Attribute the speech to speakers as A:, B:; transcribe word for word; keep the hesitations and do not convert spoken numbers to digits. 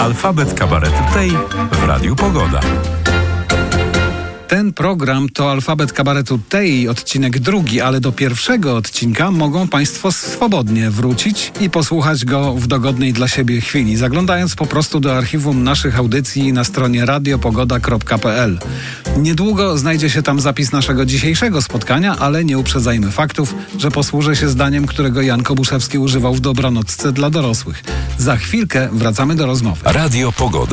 A: Alfabet kabaretu tej w Radiu Pogoda.
B: Ten program to Alfabet kabaretu tej, odcinek drugi, ale do pierwszego odcinka mogą Państwo swobodnie wrócić i posłuchać go w dogodnej dla siebie chwili, zaglądając po prostu do archiwum naszych audycji na stronie radiopogoda kropka p l. Niedługo znajdzie się tam zapis naszego dzisiejszego spotkania, ale nie uprzedzajmy faktów, że posłużę się zdaniem, którego Jan Kobuszewski używał w Dobranocce dla dorosłych. Za chwilkę wracamy do rozmowy.
A: Radio Pogoda.